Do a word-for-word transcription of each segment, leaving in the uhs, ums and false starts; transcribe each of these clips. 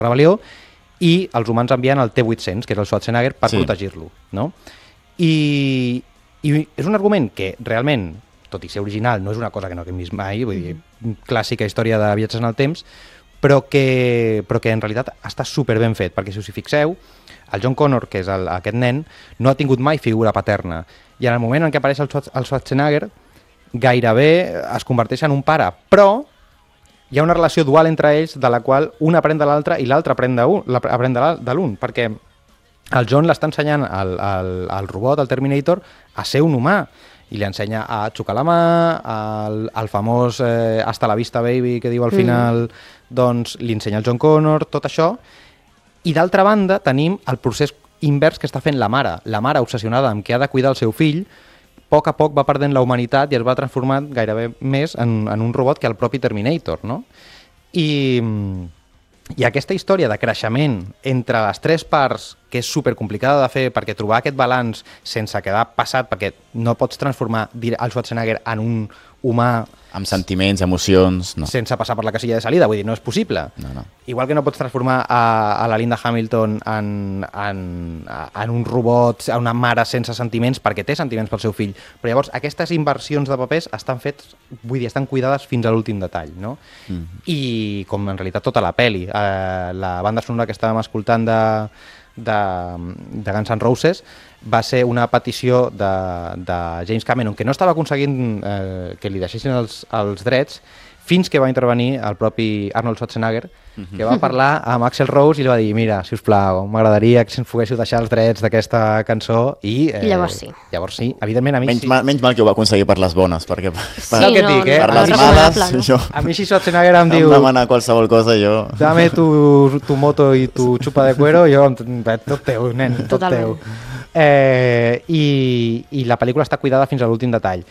rebel·lió, i els humans envien el T vuit cents, que és el Schwarzenegger, per sí. protegir-lo. No? I, I és un argument que realment, tot i ser original, no és una cosa que no hem vist mai, vull dir, clàssica història de viatges en el temps, però que, però que en realitat està super ben fet, perquè si us hi fixeu, el John Connor, que és el, aquest nen, no ha tingut mai figura paterna, i en el moment en què apareix el, el Schwarzenegger, gairebé es converteix en un pare, però hi ha una relació dual entre ells, de la qual un aprèn de l'altre i l'altre aprèn de l'un, perquè el John l'està ensenyant al, al, al robot, al Terminator, a ser un humà, i li ensenya a xocar la mà, al, al famós eh, hasta la vista baby que diu al final, mm. doncs li ensenya el John Connor, tot això, i d'altra banda tenim el procés invers que està fent la mare, la mare obsessionada amb que ha de cuidar el seu fill, a poc a poc va perdent la humanitat i es va transformant gairebé més en, en un robot que el propi Terminator, no? I, i aquesta història de creixement entre les tres parts, que és supercomplicada de fer, perquè trobar aquest balanç sense quedar passat, perquè no pots transformar el Schwarzenegger en un humà amb sentiments, emocions... No. Sense passar per la casilla de salida, vull dir, no és possible. No, no. Igual que no pots transformar a, a la Linda Hamilton en, en, en un robot, a una mare sense sentiments, perquè té sentiments pel seu fill. Però llavors, aquestes inversions de papers estan fets, vull dir, estan cuidades fins a l'últim detall, no? Mm. I com en realitat tota la peli, eh, la banda sonora que estàvem escoltant de, de, de Guns N' Roses va ser una petició de, de James Cameron, que no estava aconseguint eh, que li deixessin els, els drets, fins que va intervenir el propi Arnold Schwarzenegger, uh-huh. que va parlar amb Axl Rose i li va dir, mira, si us plau, m'agradaria que se'ns poguéssiu deixar els drets d'aquesta cançó, i... Eh, I llavors sí. Llavors sí, evidentment a mi menys sí. Mal, menys mal que ho va aconseguir per les bones, perquè per, sí, per, no, que dic, eh? per no, les no males, no? jo... A mi si Schwarzenegger em diu... Em demana qualsevol cosa, jo... Dame tu, tu moto i tu xupa de cuero, jo... Tot teu, nen, tot Totalment. teu. Eh, i, i la pel·lícula està cuidada fins a l'últim detall.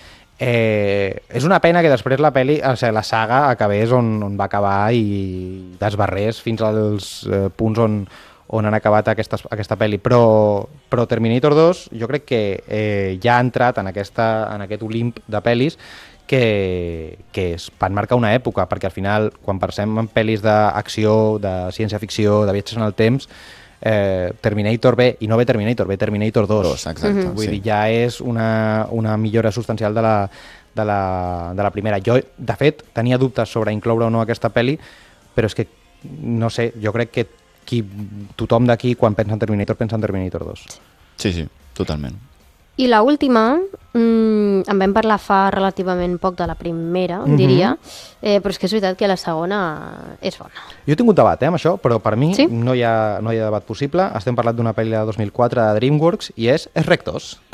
Eh, és una pena que després la peli, o sigui, la saga acabés on, on va acabar i desbarrés fins als eh, punts on, on han acabat aquestes, aquesta peli, però, però Terminator dos jo crec que eh, ja ha entrat en, aquesta, en aquest Olimp de pel·lis que, que es van marcar una època, perquè al final quan pensem en pel·lis d'acció, de ciència-ficció, de viatges en el temps, Eh, Terminator ve, i no ve Terminator, ve Terminator dos. dos exacte, Vull sí. dir, ja és una, una millora substancial de la, de, la, de la primera. Jo, de fet, tenia dubtes sobre incloure o no aquesta pel·li, però és que, no sé, jo crec que qui, tothom d'aquí, quan pensa en Terminator, pensa en Terminator dos. Sí, sí, totalment. I la última, mmm, en vam parlar fa relativament poc de la primera, mm-hmm. diria, eh, però és que és veritat que la segona és bona. Jo he tingut debat eh, amb això, però per mi sí? no, hi ha, no hi ha debat possible. Estem parlant d'una pel·li de dos mil quatre de DreamWorks i és Es Rectos.